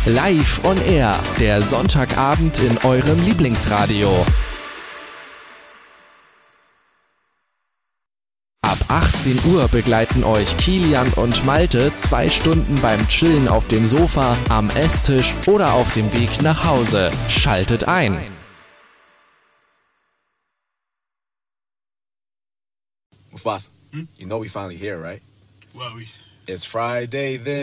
Live on Air, der Sonntagabend in eurem Lieblingsradio. Ab 18 Uhr begleiten euch Kilian und Malte 2 Stunden beim Chillen auf dem Sofa, am Esstisch oder auf dem Weg nach Hause. Schaltet ein! Mufasa, you know we finally here, right? Well, It's Friday then.